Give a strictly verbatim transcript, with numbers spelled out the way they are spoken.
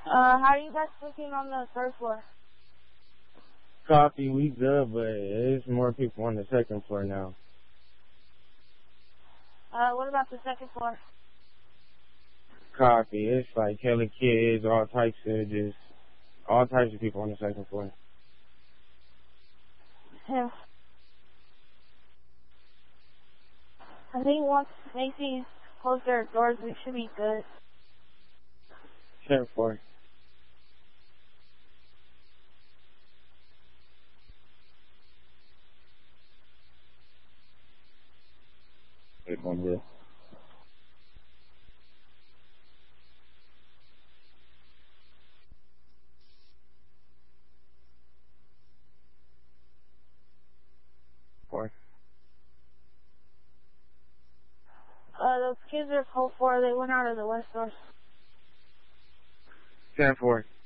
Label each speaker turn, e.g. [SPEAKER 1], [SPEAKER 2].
[SPEAKER 1] Uh, how are you guys looking on the third floor?
[SPEAKER 2] Copy, we good, but there's more people on the second floor now.
[SPEAKER 1] Uh, what about the second floor?
[SPEAKER 2] Copy, it's like hella kids, all types of just, all types of people on the second floor.
[SPEAKER 1] Yeah. I think once Macy's close their doors, we should be good.
[SPEAKER 2] Second floor.
[SPEAKER 3] Wait, one here.
[SPEAKER 2] Four.
[SPEAKER 1] Uh, those kids are code four. They went out of the west door.
[SPEAKER 2] Ten four.